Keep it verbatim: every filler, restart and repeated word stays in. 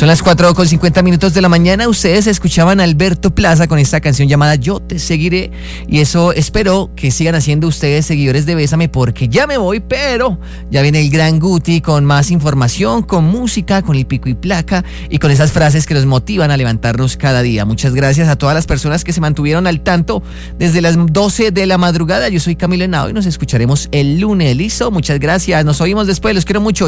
Son las cuatro con cincuenta minutos de la mañana. Ustedes escuchaban a Alberto Plaza con esta canción llamada Yo Te Seguiré. Y eso espero que sigan haciendo ustedes, seguidores de Bésame, porque ya me voy, pero ya viene el gran Guti con más información, con música, con el pico y placa y con esas frases que nos motivan a levantarnos cada día. Muchas gracias a todas las personas que se mantuvieron al tanto desde las doce de la madrugada. Yo soy Camilo Henao y nos escucharemos el lunes. ¿Listo? Muchas gracias. Nos oímos después. Los quiero mucho.